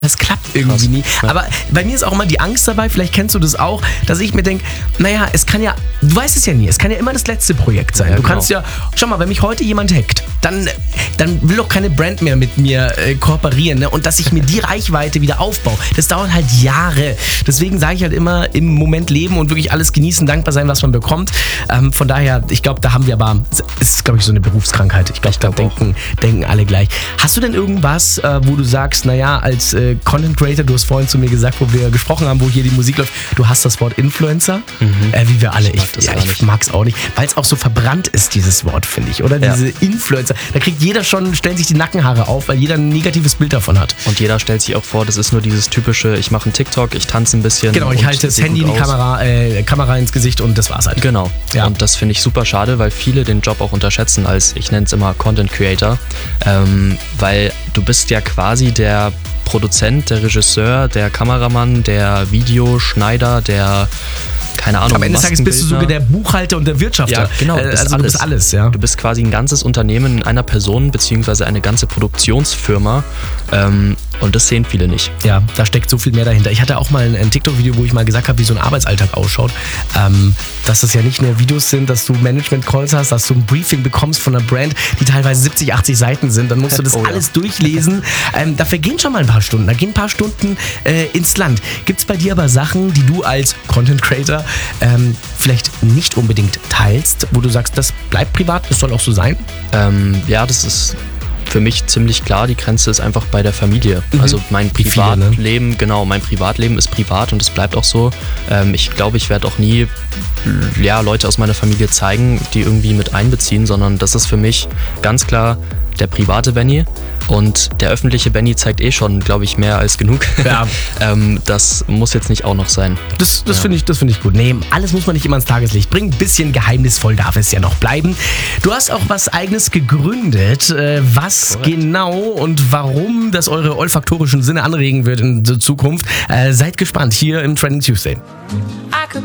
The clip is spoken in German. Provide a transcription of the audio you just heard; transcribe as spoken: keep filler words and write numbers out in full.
Das klappt irgendwie Krass. nie. Ja. Aber bei mir ist auch immer die Angst dabei, vielleicht kennst du das auch, dass ich mir denke, naja, es kann ja, du weißt es ja nie, es kann ja immer das letzte Projekt sein. Ja, du genau. kannst ja, schau mal, wenn mich heute jemand hackt, dann, dann will doch keine Brand mehr mit mir äh, kooperieren. Ne? Und dass ich mir die Reichweite wieder aufbaue, das dauert halt Jahre. Deswegen sage ich halt immer, im Moment leben und wirklich alles genießen, dankbar sein, was man bekommt. Ähm, von daher, ich glaube, da haben wir aber, es ist, glaube ich, so eine Berufskrankheit. Ich glaube, da glaub denken, denken alle gleich. Hast du denn irgendwas, äh, wo du sagst, naja, als äh, Content Creator, du hast vorhin zu mir gesagt, wo wir gesprochen haben, wo hier die Musik läuft, du hast das Wort Influencer, Mhm. äh, wie wir alle. Ich mag das ja, gar ich nicht. mag es auch nicht, weil es auch so verbrannt ist, dieses Wort, finde ich, oder? Ja. Diese Influencer. Da kriegt jeder schon, stellen sich die Nackenhaare auf, weil jeder ein negatives Bild davon hat. Und jeder stellt sich auch vor, das ist nur dieses typische, ich mache einen TikTok, ich tanze ein bisschen. Genau, ich und halte das seh Handy in gut die aus. Kamera, äh, Kamera ins Gesicht und das war's halt. Genau. Ja. Und das finde ich super schade, weil viele den Job auch unterschätzen als, ich nenne es immer Content Creator, ähm, weil du bist ja quasi der Produzent, der Regisseur, der Kameramann, der Videoschneider, der, keine Ahnung, Am Ende des Tages bist du sogar Maskenbildner. der Buchhalter und der Wirtschafter. Ja, genau, du Äh, bist also du alles. bist alles, ja. Du bist quasi ein ganzes Unternehmen in einer Person, beziehungsweise eine ganze Produktionsfirma. Ähm, und das sehen viele nicht. Ja, da steckt so viel mehr dahinter. Ich hatte auch mal ein, ein TikTok-Video, wo ich mal gesagt habe, wie so ein Arbeitsalltag ausschaut. Ähm, dass das ja nicht nur Videos sind, dass du Management-Calls hast, dass du ein Briefing bekommst von einer Brand, die teilweise siebzig, achtzig Seiten sind. Dann musst du das Oh ja. alles durchlesen. ähm, da vergehen schon mal ein paar Stunden. Da gehen ein paar Stunden äh, ins Land. Gibt es bei dir aber Sachen, die du als Content-Creator ähm, vielleicht nicht unbedingt teilst, wo du sagst, das bleibt privat, das soll auch so sein? Ähm, ja, das ist für mich ziemlich klar, die Grenze ist einfach bei der Familie. Mhm. Also mein Wie viele, ne? Privatleben, genau, mein Privatleben ist privat und es bleibt auch so. Ähm, ich glaube, ich werde auch nie ja, Leute aus meiner Familie zeigen, die irgendwie mit einbeziehen, sondern das ist für mich ganz klar der private Benny. Und der öffentliche Benny zeigt eh schon, glaube ich, mehr als genug. Ja. ähm, das muss jetzt nicht auch noch sein. Das, das Ja. finde ich, das finde ich gut. Nee, alles muss man nicht immer ans Tageslicht bringen. Ein bisschen geheimnisvoll darf es ja noch bleiben. Du hast auch was Eigenes gegründet. Äh, was Korrekt. genau und warum das eure olfaktorischen Sinne anregen wird in der Zukunft. Äh, seid gespannt hier im Trending Tuesday.